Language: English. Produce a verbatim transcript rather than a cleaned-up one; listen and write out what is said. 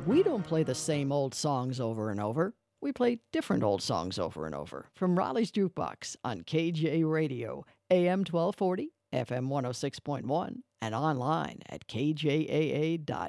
We don't play the same old songs over and over. We play different old songs over and over. From Raleigh's Jukebox on K J Radio, A M twelve forty, F M one oh six point one, and online at K J A A dot